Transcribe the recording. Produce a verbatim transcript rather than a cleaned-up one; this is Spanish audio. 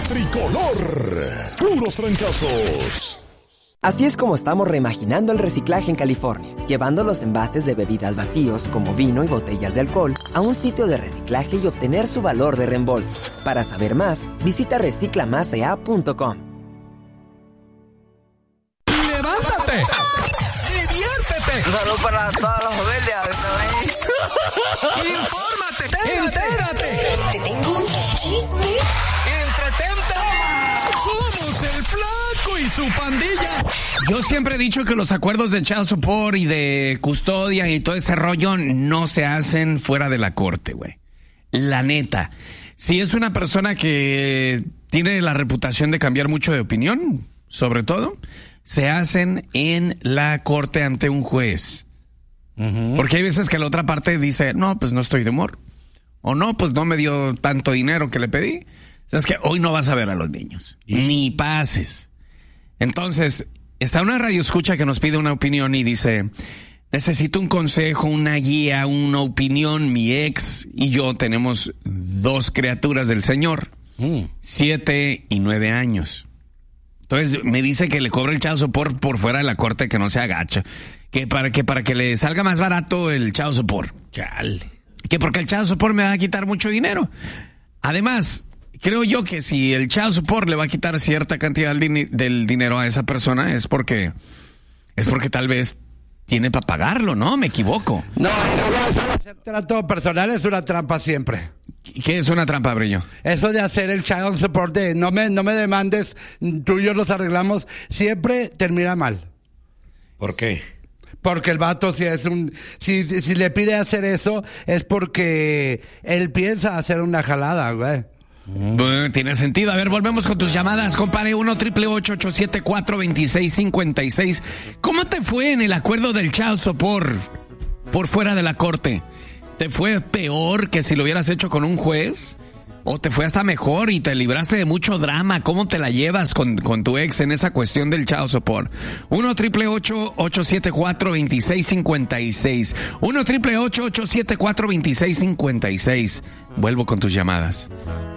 tricolor. Puros trancazos. Así es como estamos reimaginando el reciclaje en California, llevando los envases de bebidas vacíos, como vino y botellas de alcohol, a un sitio de reciclaje y obtener su valor de reembolso. Para saber más, visita recicla más e a punto com. ¡Levántate! ¡Diviértete! Un saludo para todas las familias. ¡Infórmate! ¡Entérate! Te tengo un chisme. ¡Entretente! ¡Somos el Flaco y su pandilla! Yo siempre he dicho que los acuerdos de child support y de custodia y todo ese rollo no se hacen fuera de la corte, güey. La neta. Si es una persona que tiene la reputación de cambiar mucho de opinión, sobre todo, se hacen en la corte ante un juez. Uh-huh. Porque hay veces que la otra parte dice, no, pues no estoy de humor. O no, pues no me dio tanto dinero que le pedí. Sabes que hoy no vas a ver a los niños. ¿Sí? Ni pases. Entonces, está una radioescucha que nos pide una opinión y dice, necesito un consejo, una guía, una opinión. Mi ex y yo tenemos dos criaturas del Señor, mm. siete y nueve años. Entonces me dice que le cobre el child support por fuera de la corte, que no se agacha. Que para que para que le salga más barato el child support. Chale. Que porque el child support me va a quitar mucho dinero. Además, creo yo que si el child support le va a quitar cierta cantidad del, del dinero a esa persona es porque es porque tal vez tiene para pagarlo, ¿no? Me equivoco. No, el trato personal es una trampa siempre. ¿Qué es una trampa, Brillo? Eso de hacer el child support de no me, no me demandes, tú y yo nos arreglamos, siempre termina mal. ¿Por qué? Porque el vato, si es un, si, si le pide hacer eso, es porque él piensa hacer una jalada, güey. Bueno, tiene sentido. A ver, volvemos con tus llamadas, compadre. uno triple ocho ocho siete cuatro dos seis cinco seis. ¿Cómo te fue en el acuerdo del child support por fuera de la corte? ¿Te fue peor que si lo hubieras hecho con un juez? ¿O te fue hasta mejor y te libraste de mucho drama? ¿Cómo te la llevas con, con tu ex en esa cuestión del child support? uno triple ocho ocho siete cuatro dos seis cinco seis. uno triple ocho ocho siete cuatro dos seis cinco seis. Vuelvo con tus llamadas.